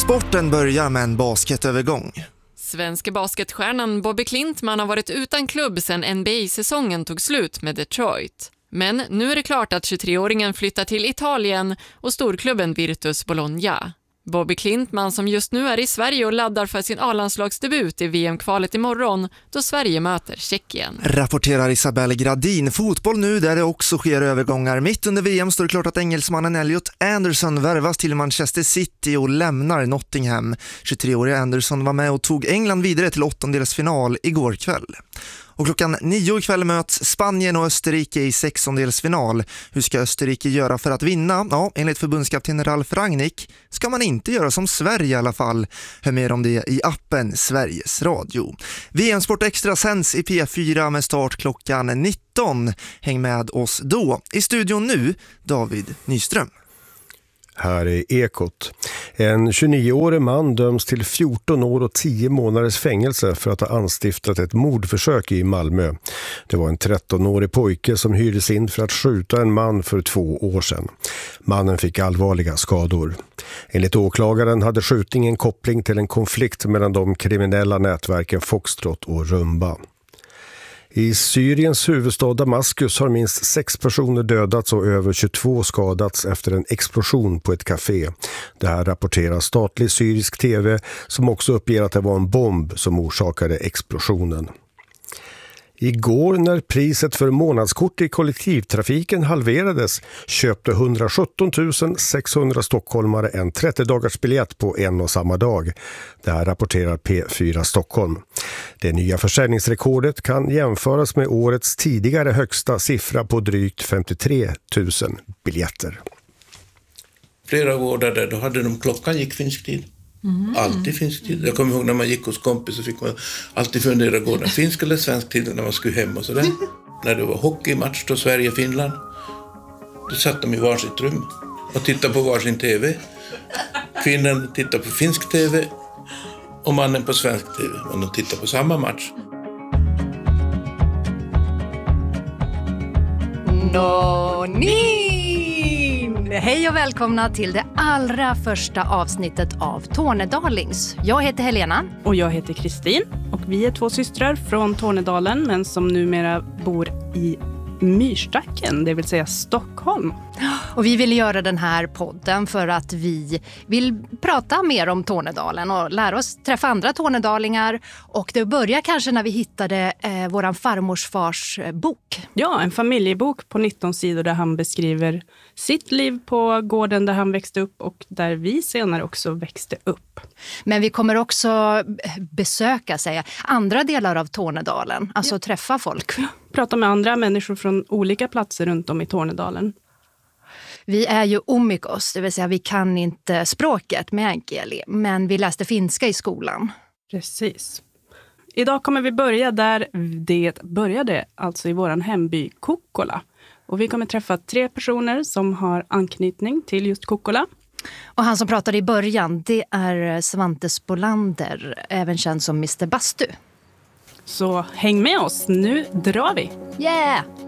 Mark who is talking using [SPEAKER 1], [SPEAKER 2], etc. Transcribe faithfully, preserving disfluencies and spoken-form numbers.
[SPEAKER 1] Sporten börjar med en basketövergång.
[SPEAKER 2] Svenska basketstjärnan Bobby Klintman har varit utan klubb sedan N B A-säsongen tog slut med Detroit. Men nu är det klart att tjugotre-åringen flyttar till Italien och storklubben Virtus Bologna. Bobby Klintman som just nu är i Sverige och laddar för sin A-landslagsdebut i V M-kvalet imorgon då Sverige möter Tjeckien.
[SPEAKER 1] Rapporterar Isabelle Gradin. Fotboll nu där det också sker övergångar. Mitt under V M står det klart att engelsmannen Elliot Anderson värvas till Manchester City och lämnar Nottingham. tjugotre-åriga Anderson var med och tog England vidare till åttondelsfinal igår kväll. Och klockan nio ikväll möts Spanien och Österrike i sextondelsfinal. Hur ska Österrike göra för att vinna? Ja, enligt förbundskapten Ralf Rangnick ska man inte göra som Sverige i alla fall. Hör mer om det i appen Sveriges Radio. V M-sport extra sänds i P fyra med start klockan nitton. Häng med oss då. I studion nu, David Nyström.
[SPEAKER 3] Här är Ekot. En tjugonioårig man döms till fjorton år och tio månaders fängelse för att ha anstiftat ett mordförsök i Malmö. Det var en trettonårig pojke som hyrdes in för att skjuta en man för två år sedan. Mannen fick allvarliga skador. Enligt åklagaren hade skjutningen koppling till en konflikt mellan de kriminella nätverken Foxtrot och Rumba. I Syriens huvudstad Damaskus har minst sex personer dödats och över tjugotvå skadats efter en explosion på ett café. Det här rapporterar statlig syrisk tv som också uppger att det var en bomb som orsakade explosionen. Igår när priset för månadskort i kollektivtrafiken halverades köpte hundrasjutton tusen sexhundra stockholmare en trettio dagars biljett på en och samma dag. Det här rapporterar P fyra Stockholm. Det nya försäljningsrekordet kan jämföras med årets tidigare högsta siffra på drygt femtiotre tusen biljetter.
[SPEAKER 4] Flera år där då hade de klockan gick finsk tid. Mm. Alltid finsk tid. Jag kommer ihåg när man gick hos kompis så fick man alltid fundera, går det finsk eller svensk tid när man skulle hem och sådär. När det var hockeymatch då Sverige-Finland, då satt de i varsitt rum och tittade på varsin tv. Kvinnan tittade på finsk tv och mannen på svensk tv. Och de tittade på samma match.
[SPEAKER 5] Noni! Hej och välkomna till det allra första avsnittet av Tornedalings. Jag heter Helena.
[SPEAKER 6] Och jag heter Kristin. Och vi är två systrar från Tornedalen men som numera bor i Myrstacken, det vill säga Stockholm.
[SPEAKER 5] Och vi vill göra den här podden för att vi vill prata mer om Tornedalen och lära oss träffa andra tornedalingar. Och det börjar kanske när vi hittade eh, våran farmors fars bok.
[SPEAKER 6] Ja, en familjebok på nitton sidor där han beskriver sitt liv på gården där han växte upp och där vi senare också växte upp.
[SPEAKER 5] Men vi kommer också besöka säga, andra delar av Tornedalen, alltså ja. Träffa folk.
[SPEAKER 6] Prata med andra människor från olika platser runt om i Tornedalen.
[SPEAKER 5] Vi är ju omikos, det vill säga vi kan inte språket med enkeli, men vi läste finska i skolan.
[SPEAKER 6] Precis. Idag kommer vi börja där det började, alltså i våran hemby Kokkola. Och vi kommer träffa tre personer som har anknytning till just Kokkola.
[SPEAKER 5] Och han som pratade i början, det är Svante Spolander, även känd som mister Bastu.
[SPEAKER 6] Så häng med oss, nu drar vi!
[SPEAKER 5] Yeah!